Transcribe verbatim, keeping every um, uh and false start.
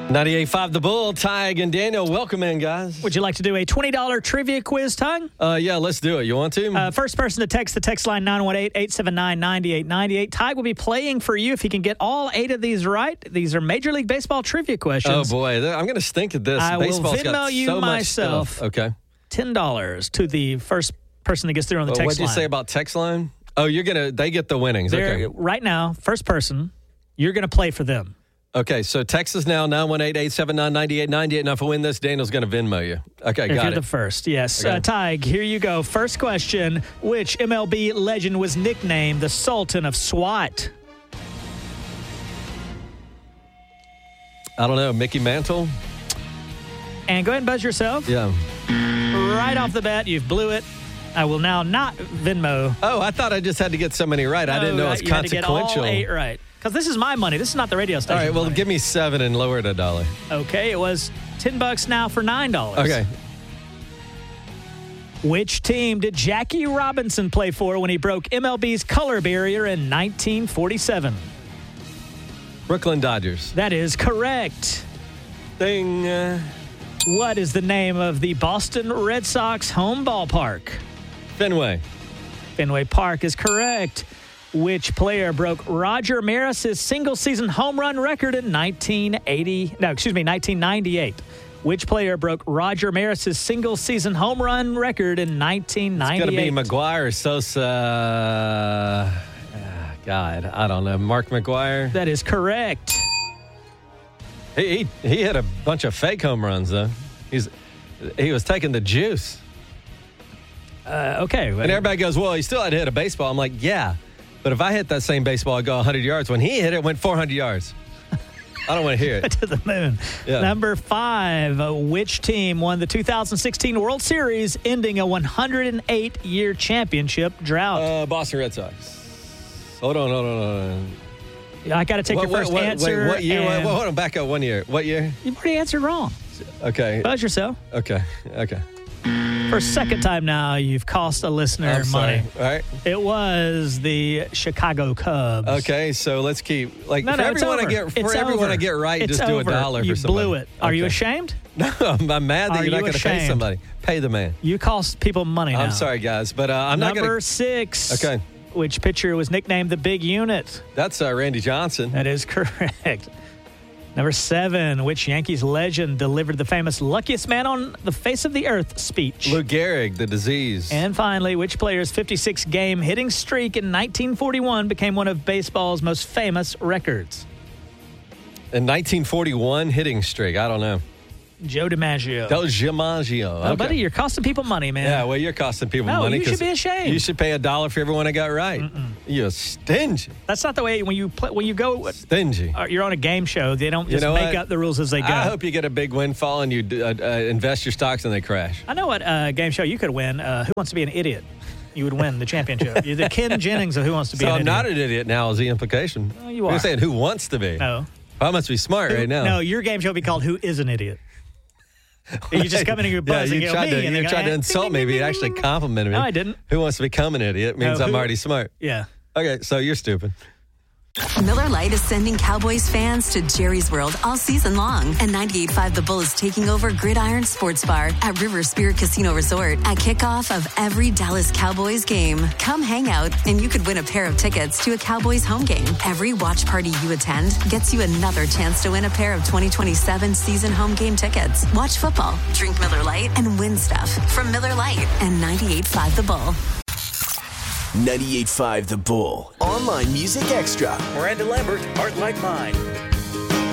ninety-eight point five The Bull, Tig and Daniel. Welcome in, guys. Would you like to do a twenty dollars trivia quiz, Tig? Uh, yeah, let's do it. You want to? Uh, first person to text the text line nine one eight, eight seven nine, nine eight nine eight. Tig will be playing for you if he can get all eight of these right. These are Major League Baseball trivia questions. Oh, boy. I'm going to stink at this. I will Baseball's Venmo got you so myself. Much stuff. Okay. ten dollars to the first person that gets through on the Well, text what did you line. say about text line? Oh, you're going to, they get the winnings. They're- Okay. Right now, first person, you're going to play for them. Okay, so text us now, nine one eight, eight seven nine, nine eight nine eight. Now, if I win this, Daniel's going to Venmo you. Okay, If got you're it. the first, yes. Okay. Uh, Tig, here you go. First question. Which M L B legend was nicknamed the Sultan of SWAT? I don't know. Mickey Mantle? And go ahead and buzz yourself. Yeah. Right off the bat, you've blew it. I will now not Venmo. Oh, I thought I just had to get so many right. I didn't know it was you had to get consequential. all eight right. Because this is my money. This is not the radio All station. right, well, money. give me seven and lower it a dollar. Okay, it was ten bucks now for nine dollars. Okay. Which team did Jackie Robinson play for when he broke M L B's color barrier in nineteen forty-seven? Brooklyn Dodgers. That is correct. Ding. Uh, What is the name of the Boston Red Sox home ballpark? Fenway. Fenway Park is correct. Which player broke Roger Maris's single-season home run record in nineteen eighty? No, excuse me, nineteen ninety-eight. Which player broke Roger Maris's single-season home run record in nineteen ninety-eight? It's going to be McGuire or Sosa. Uh, God, I don't know. Mark McGuire. That is correct. He, he he hit a bunch of fake home runs though. He's he was taking the juice. Uh, okay. And everybody goes, well, he still had to hit a baseball. I'm like, yeah, but if I hit that same baseball, I'd go one hundred yards. When he hit it, it went four hundred yards. I don't want to hear it. To the moon. Yeah. Number five, uh, which team won the two thousand sixteen World Series, ending a one hundred eight year championship drought? Uh, Boston Red Sox. Hold on, hold on, hold on. I got to take What, your first what, what, answer. Wait, what year? and- What, hold on, back up one year. What year? You've already answered wrong. Okay. Buzz yourself. Okay. Okay. For a second time now, you've cost a listener I'm sorry. money. All right. It was the Chicago Cubs. Okay, so let's keep like No, for no, it's everyone I over. get for It's everyone over. I get right, It's just do over. a dollar you for somebody. blew it. Are you Okay. ashamed? No, I'm mad that Are you're not you going to pay ashamed? somebody. Pay the man. You cost people money now. I'm sorry, guys, but uh, I'm not Number going to. six. Okay. Which pitcher was nicknamed the Big Unit? That's uh, Randy Johnson. That is correct. Number seven. Which Yankees legend delivered the famous luckiest man on the face of the earth speech? Lou Gehrig, the disease. And finally, which player's fifty-six game hitting streak in nineteen forty-one became one of baseball's most famous records? In nineteen forty-one hitting streak. I don't know. Joe DiMaggio. Del Giamaggio. Oh, Okay. buddy, you're costing people money, man. Yeah, well, you're costing people No, money. you should 'cause be ashamed. You should pay a dollar for everyone I got right. Mm-mm. You're stingy. That's not the way when you play, when you go. Stingy. Uh, you're on a game show. They don't just You know make what? up the rules as they go. I hope you get a big windfall and you uh, uh, invest your stocks and they crash. I know what uh, game show you could win. Uh, Who Wants to Be an Idiot? You would win the championship. You're the Ken Jennings of Who Wants to Be So an I'm Idiot. not an idiot now is the implication. Oh, you You're are. saying who wants to be? No. I must be smart right now. No, your game show would be called Who Is an Idiot? You just come in and you're buzzing yeah, you at tried me. to, and you they tried go, to eh, insult ding, me, ding, but you ding, actually ding, ding. complimented me. No, I didn't. Who wants to become an idiot means No, I'm who- already smart. Yeah. Okay, so you're stupid. Miller Lite is sending Cowboys fans to Jerry's World all season long. And ninety-eight point five The Bull is taking over Gridiron Sports Bar at River Spirit Casino Resort at kickoff of every Dallas Cowboys game. Come hang out and you could win a pair of tickets to a Cowboys home game. Every watch party you attend gets you another chance to win a pair of twenty twenty-seven season home game tickets. Watch football, drink Miller Lite, and win stuff from Miller Lite and ninety-eight point five The Bull. ninety-eight point five The Bull. Online Music Extra. Miranda Lambert, Heart Like Mine.